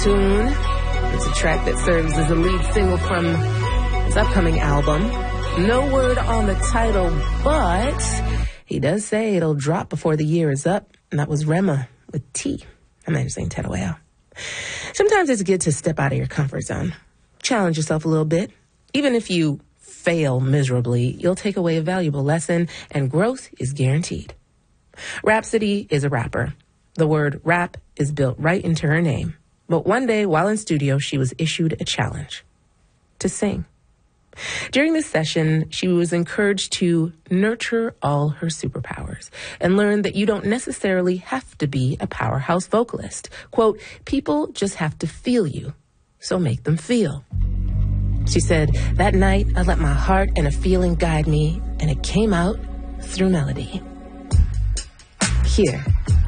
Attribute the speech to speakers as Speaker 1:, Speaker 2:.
Speaker 1: Tune. It's a track that serves as the lead single from his upcoming album. No word on the title, but he does say it'll drop before the year is up. And that was Rema with T. I'm not just saying Teruel. Sometimes it's good to step out of your comfort zone. Challenge yourself a little bit. Even if you fail miserably, you'll take away a valuable lesson, and growth is guaranteed. Rhapsody is a rapper. The word rap is built right into her name. But one day, while in studio, she was issued a challenge to sing. During this session, she was encouraged to nurture all her superpowers and learn that you don't necessarily have to be a powerhouse vocalist. Quote, people just have to feel you, so make them feel. She said, that night, I let my heart and a feeling guide me, and it came out through melody. Here